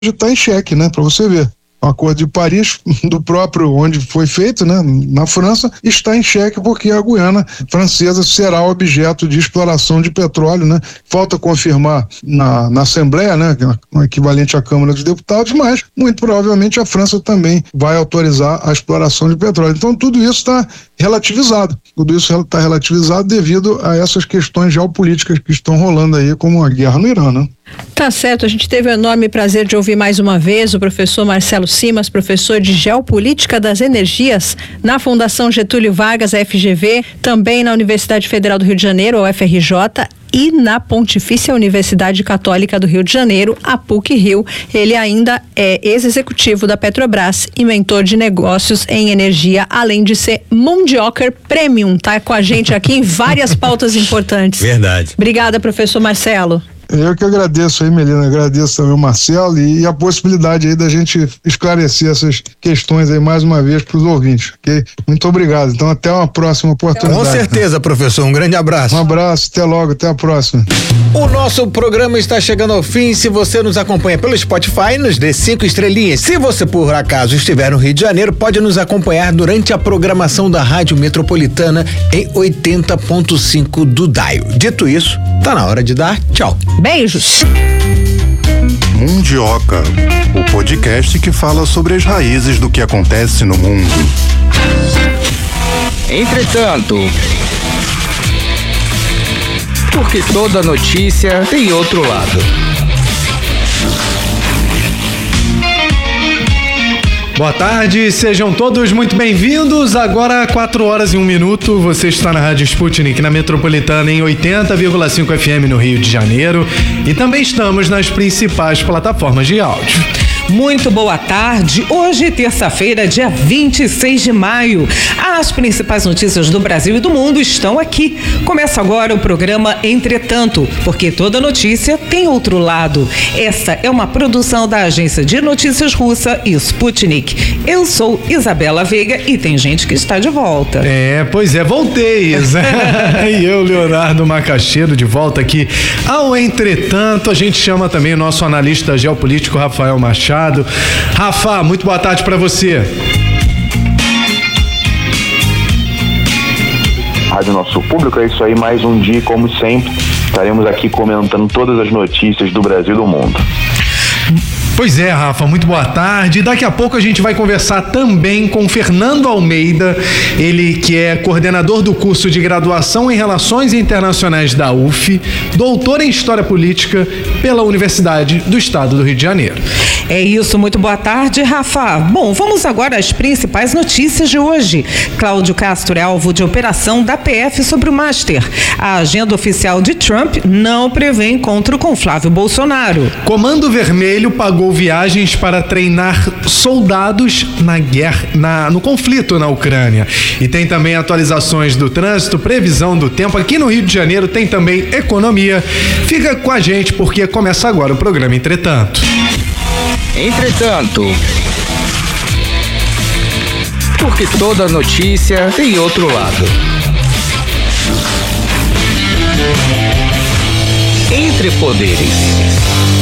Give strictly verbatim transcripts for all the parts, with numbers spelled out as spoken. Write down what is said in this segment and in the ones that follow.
está em xeque, né? Para você ver. O Acordo de Paris, do próprio onde foi feito, né, na França, está em xeque porque a Guiana francesa será objeto de exploração de petróleo, né? Falta confirmar na, na Assembleia, né, o equivalente à Câmara dos Deputados, mas muito provavelmente a França também vai autorizar a exploração de petróleo. Então tudo isso está relativizado. Tudo isso está relativizado devido a essas questões geopolíticas que estão rolando aí, como a guerra no Irã, né? Tá certo, a gente teve o enorme prazer de ouvir mais uma vez o professor Marcelo Simas, professor de Geopolítica das Energias na Fundação Getúlio Vargas, a F G V, também na Universidade Federal do Rio de Janeiro, a U F R J, e na Pontifícia Universidade Católica do Rio de Janeiro, a P U C-Rio. Ele ainda é ex-executivo da Petrobras e mentor de negócios em energia, além de ser Mundioker Premium, tá com a gente aqui em várias pautas importantes. Verdade. Obrigada, professor Marcelo. Eu que agradeço aí, Melina, agradeço também o Marcelo e, e a possibilidade aí da gente esclarecer essas questões aí mais uma vez para os ouvintes, ok? Muito obrigado. Então até uma próxima oportunidade. Com certeza, professor, um grande abraço. Um abraço, até logo, até a próxima. O nosso programa está chegando ao fim. Se você nos acompanha pelo Spotify, nos dê cinco estrelinhas. Se você por acaso estiver no Rio de Janeiro, pode nos acompanhar durante a programação da Rádio Metropolitana em oitenta ponto cinco do Dial. Dito isso, tá na hora de dar tchau. Beijos. Mundioca, o podcast que fala sobre as raízes do que acontece no mundo. Entretanto, porque toda notícia tem outro lado. Boa tarde, sejam todos muito bem-vindos. Agora, quatro horas e um minuto, você está na Rádio Sputnik, na Metropolitana, em oitenta vírgula cinco F M no Rio de Janeiro. E também estamos nas principais plataformas de áudio. Muito boa tarde. Hoje, terça-feira, dia vinte e seis de maio. As principais notícias do Brasil e do mundo estão aqui. Começa agora o programa Entretanto, porque toda notícia tem outro lado. Essa é uma produção da agência de notícias russa Sputnik. Eu sou Isabela Veiga e tem gente que está de volta. É, pois é, voltei. E eu, Leonardo Macaxeiro, de volta aqui ao Entretanto. A gente chama também o nosso analista geopolítico Rafael Machado. Rafa, muito boa tarde para você. Rádio Nosso Público, é isso aí, mais um dia, como sempre, estaremos aqui comentando todas as notícias do Brasil e do mundo. Pois é, Rafa, muito boa tarde. Daqui a pouco a gente vai conversar também com Fernando Almeida, ele que é coordenador do curso de graduação em Relações Internacionais da U F, doutor em História Política pela Universidade do Estado do Rio de Janeiro. É isso, muito boa tarde, Rafa. Bom, vamos agora às principais notícias de hoje. Cláudio Castro é alvo de operação da P F sobre o Master. A agenda oficial de Trump não prevê encontro com Flávio Bolsonaro. Comando Vermelho pagou viagens para treinar soldados na guerra, na, no conflito na Ucrânia. E tem também atualizações do trânsito, previsão do tempo. Aqui no Rio de Janeiro tem também economia. Fica com a gente porque começa agora o programa Entretanto. Entretanto, porque toda notícia tem outro lado. Entre Poderes.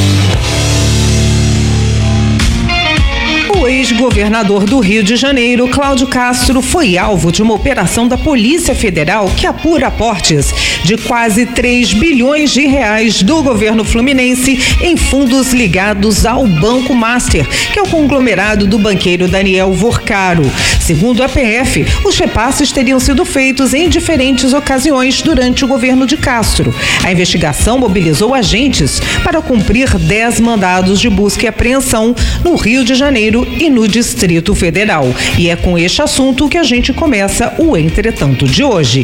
O ex-governador do Rio de Janeiro, Cláudio Castro, foi alvo de uma operação da Polícia Federal que apura aportes de quase três bilhões de reais do governo fluminense em fundos ligados ao Banco Master, que é o conglomerado do banqueiro Daniel Vorcaro. Segundo a P F, os repasses teriam sido feitos em diferentes ocasiões durante o governo de Castro. A investigação mobilizou agentes para cumprir dez mandados de busca e apreensão no Rio de Janeiro e no Distrito Federal. E é com este assunto que a gente começa o Entretanto de hoje.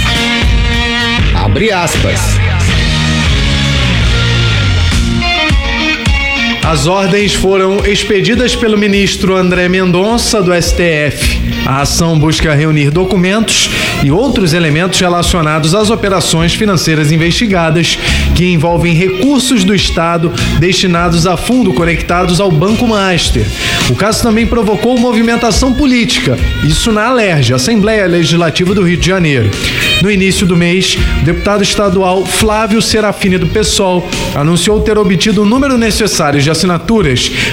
Abre aspas. As ordens foram expedidas pelo ministro André Mendonça, do S T F. A ação busca reunir documentos e outros elementos relacionados às operações financeiras investigadas que envolvem recursos do Estado destinados a fundo conectados ao Banco Master. O caso também provocou movimentação política, isso na Alerj, Assembleia Legislativa do Rio de Janeiro. No início do mês, o deputado estadual Flávio Serafini do PSOL anunciou ter obtido o número necessário de assinaturas